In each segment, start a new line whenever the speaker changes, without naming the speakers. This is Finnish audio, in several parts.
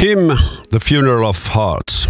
Hymn, The Funeral of Hearts.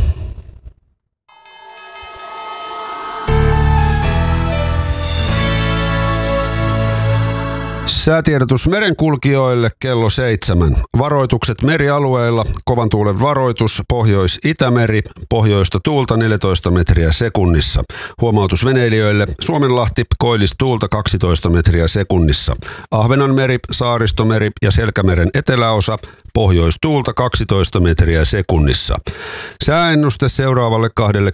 Säätiedotus merenkulkijoille kello 7. Varoitukset merialueilla. Kovan tuulen varoitus. Pohjois-Itämeri. Pohjoista tuulta 14 metriä sekunnissa. Huomautus veneilijöille. Suomenlahti. Koillistuulta 12 metriä sekunnissa. Ahvenanmeri, Saaristomeri ja Selkämeren eteläosa. Pohjoistuulta 12 metriä sekunnissa. Sääennuste seuraavalle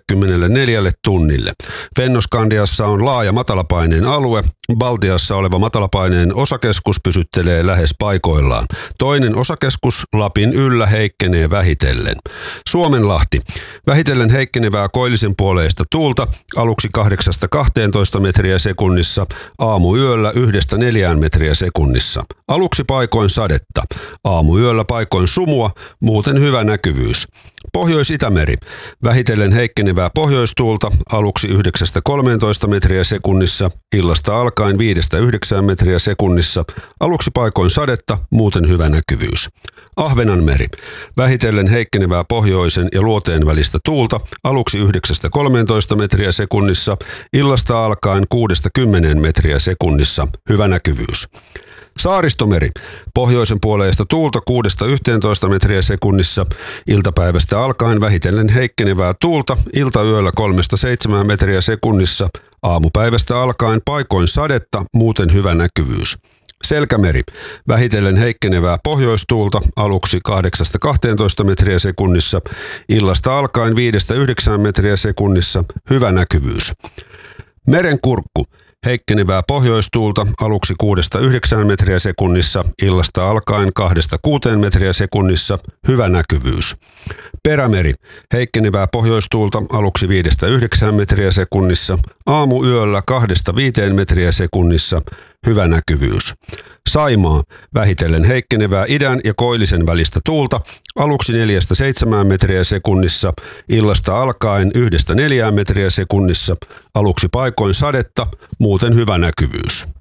24 tunnille. Fennoskandiassa on laaja matalapaineen alue. Baltiassa oleva matalapaineen osakeskus pysyttelee lähes paikoillaan. Toinen osakeskus Lapin yllä heikkenee vähitellen. Suomenlahti. Vähitellen heikkenevää koillisen puoleista tuulta aluksi 8-12 metriä sekunnissa, aamuyöllä 1-4 metriä sekunnissa. Aluksi paikoin sadetta. Aamuyöllä paikoin sumua, muuten hyvä näkyvyys. Pohjois-Itämeri. Vähitellen heikkenevää pohjoistuulta aluksi 9-13 metriä sekunnissa, illasta alkaen 5-9 metriä sekunnissa, aluksi paikoin sadetta, muuten hyvä näkyvyys. Ahvenanmeri. Vähitellen heikkenevää pohjoisen ja luoteen välistä tuulta aluksi 9-13 metriä sekunnissa, illasta alkaen 6-10 metriä sekunnissa, hyvä näkyvyys. Saaristomeri. Pohjoisen puoleista tuulta 6-11 metriä sekunnissa, iltapäivästä alkaen vähitellen heikkenevää tuulta, iltayöllä 3-7 metriä sekunnissa, aamupäivästä alkaen paikoin sadetta, muuten hyvä näkyvyys. Selkämeri. Vähitellen heikkenevää pohjoistuulta aluksi 8-12 metriä sekunnissa, illasta alkaen 5-9 metriä sekunnissa, hyvä näkyvyys. Merenkurkku. Heikkenevää pohjoistuulta aluksi 6-9 metriä sekunnissa, illasta alkaen 2-6 metriä sekunnissa, hyvä näkyvyys. Perämeri. Heikkenevää pohjoistuulta aluksi 5-9 metriä sekunnissa, aamuyöllä 2-5 metriä sekunnissa, hyvä näkyvyys. Saimaa. Vähitellen heikkenevää idän ja koillisen välistä tuulta aluksi 4-7 metriä sekunnissa, illasta alkaen 1-4 metriä sekunnissa, aluksi paikoin sadetta, muuten hyvä näkyvyys.